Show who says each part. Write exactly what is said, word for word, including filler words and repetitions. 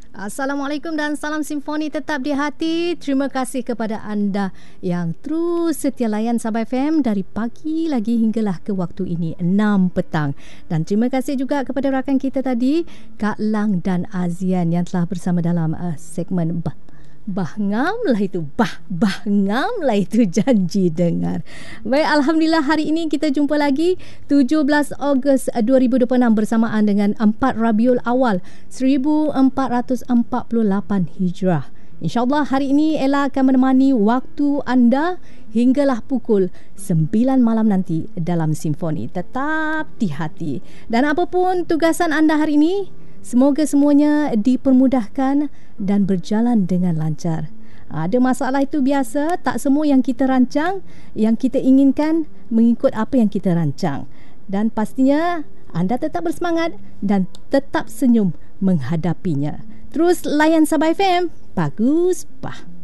Speaker 1: Assalamualaikum dan salam simfoni tetap di hati. Terima kasih kepada anda yang terus setia layan Sabah F M dari pagi lagi hinggalah ke waktu ini enam petang. Dan terima kasih juga kepada rakan kita tadi, Kak Lang dan Azian yang telah bersama dalam uh, segmen bah Bah ngam lah itu Bah Bah ngam lah itu janji dengar. Baik, Alhamdulillah hari ini kita jumpa lagi tujuh belas Ogos dua ribu dua puluh enam bersamaan dengan empat Rabiul Awal seribu empat ratus empat puluh lapan Hijrah. InsyaAllah hari ini Ella akan menemani waktu anda hinggalah pukul sembilan malam nanti dalam Simfoni. Tetap di hati. Dan apapun tugasan anda hari ini, semoga semuanya dipermudahkan dan berjalan dengan lancar. Ada masalah itu biasa, tak semua yang kita rancang, yang kita inginkan mengikut apa yang kita rancang. Dan pastinya anda tetap bersemangat dan tetap senyum menghadapinya. Terus layan Sabah F M. Bagus, bah.